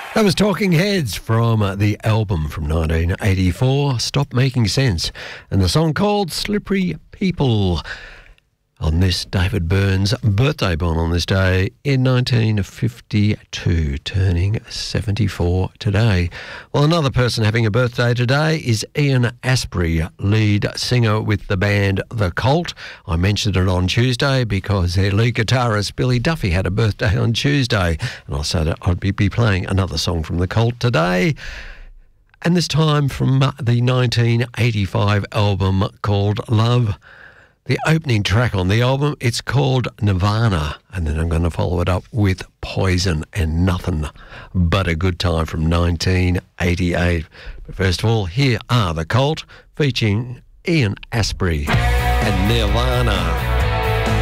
That was Talking Heads from the album from 1984, Stop Making Sense, and the song called Slippery People. On this David Byrne's birthday, born on this day in 1952, turning 74 today. Well, another person having a birthday today is Ian Astbury, lead singer with the band The Cult. I mentioned it on Tuesday because their lead guitarist Billy Duffy had a birthday on Tuesday, and I said I'd be playing another song from The Cult today. And this time from the 1985 album called Love. The opening track on the album, it's called Nirvana, and then I'm going to follow it up with Poison and Nothing But a Good Time from 1988. But first of all, here are The Cult featuring Ian Astbury and Nirvana.